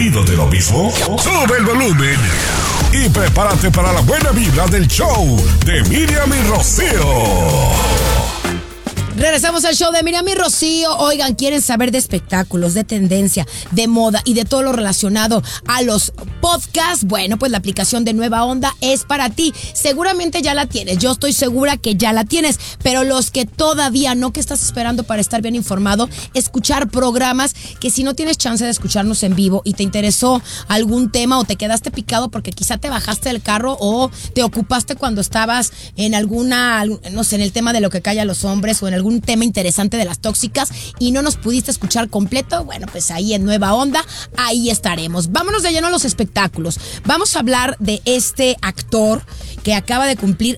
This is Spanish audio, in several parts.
¿Aburrido de lo mismo? Sube el volumen y prepárate para la buena vibra del show de Miriam y Rocío. Regresamos al show de Miriam y Rocío. Oigan, ¿quieren saber de espectáculos, de tendencia, de moda y de todo lo relacionado a los podcasts? Bueno, pues la aplicación de Nueva Onda es para ti. Seguramente ya la tienes. Yo estoy segura que ya la tienes. Pero los que todavía no, ¿qué estás esperando para estar bien informado? Escuchar programas que si no tienes chance de escucharnos en vivo y te interesó algún tema o te quedaste picado porque quizá te bajaste del carro o te ocupaste cuando estabas en no sé, en el tema de lo que calla a los hombres o en algún tema interesante de las tóxicas y no nos pudiste escuchar completo, bueno, pues ahí en Nueva Onda, ahí estaremos. Vámonos de lleno a los espectáculos. Vamos a hablar de este actor que acaba de cumplir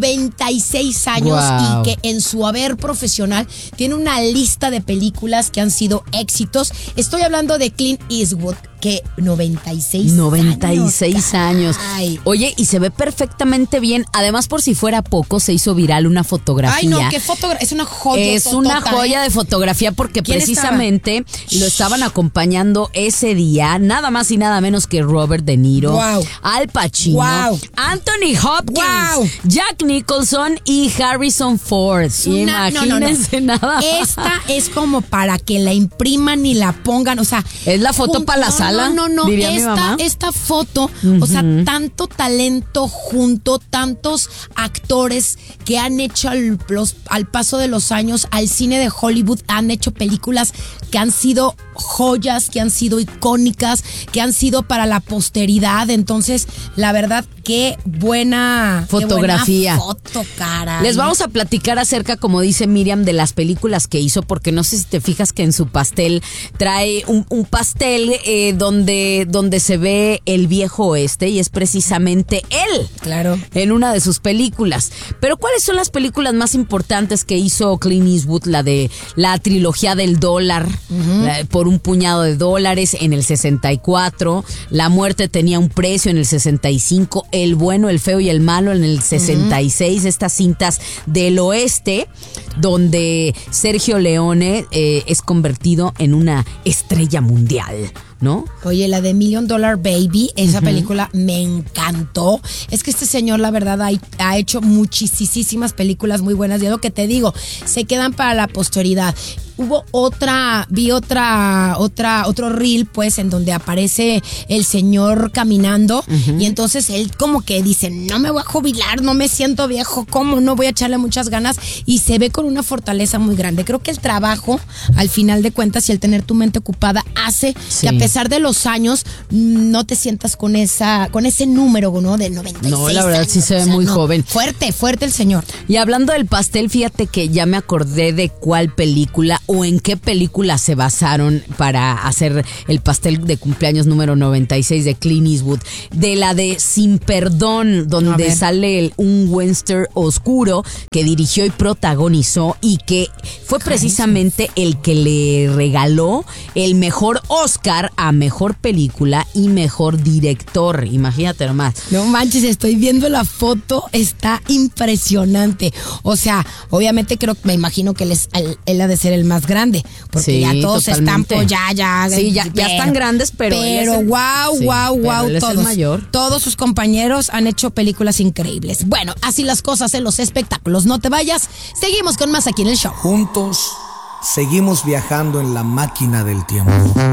96 años Wow. y que en su haber profesional tiene una lista de películas que han sido éxitos. Estoy hablando de Clint Eastwood, que 96 años. Ay. Oye, y se ve perfectamente bien. Además, por si fuera poco, se hizo viral una fotografía. Ay, no, qué fotografía. Es una joya. Es una joya de fotografía porque ¿Quién precisamente lo estaban acompañando ese día, nada más y nada menos que Robert De Niro, Wow. Al Pacino, Wow. Anthony Hopkins, Wow. Jack Nicholson y Harrison Ford. Imagínense nada. Esta es como para que la impriman y la pongan, o sea. Es la foto para la sala. No. Diría mi mamá. Esta foto, o sea, tanto talento junto, tantos actores que han hecho al paso de los años al cine de Hollywood, han hecho películas que han sido joyas, que han sido icónicas, que han sido para la posteridad. Entonces, la verdad, qué buena fotografía. Qué buena foto, caray. Les vamos a platicar acerca, como dice Miriam, de las películas que hizo, porque no sé si te fijas que en su pastel trae un pastel donde se ve el viejo oeste y es precisamente él. Claro. En una de sus películas. Pero ¿cuáles son las películas más importantes que hizo Clint Eastwood? La de la trilogía del dólar, por un puñado de dólares en el 64, La muerte tenía un precio en el 65, El bueno, el feo y el malo en el 66, estas cintas del oeste, donde Sergio Leone es convertido en una estrella mundial, ¿no? Oye, la de $1 Million Baby, esa película me encantó. Es que este señor, la verdad, ha hecho muchísimas películas muy buenas. Y es lo que te digo, se quedan para la posteridad. Vi otro reel, pues, en donde aparece el señor caminando y entonces él como que dice, no me voy a jubilar, no me siento viejo, ¿cómo no? Voy a echarle muchas ganas y se ve con una fortaleza muy grande. Creo que el trabajo, al final de cuentas, y el tener tu mente ocupada hace que a pesar de los años no te sientas con ese número, ¿no? De 96 No, la verdad años. sí se ve muy joven. Fuerte el señor. Y hablando del pastel, fíjate que ya me acordé de cuál película o en qué película se basaron para hacer el pastel de cumpleaños número 96 de Clint Eastwood. De la de Sin Perdón, donde sale un western oscuro que dirigió y protagonizó y que fue precisamente el que le regaló el mejor Oscar a mejor película y mejor director. Imagínate nomás. No manches, estoy viendo la foto, está impresionante. O sea, obviamente me imagino que él ha de ser el más grande, porque Sí, ya todos totalmente. están, ya. Sí, ya están grandes, pero wow, él es el mayor. Todos sus compañeros han hecho películas increíbles. Bueno, así las cosas en los espectáculos. No te vayas, seguimos con más aquí en el show. Juntos seguimos viajando en la máquina del tiempo.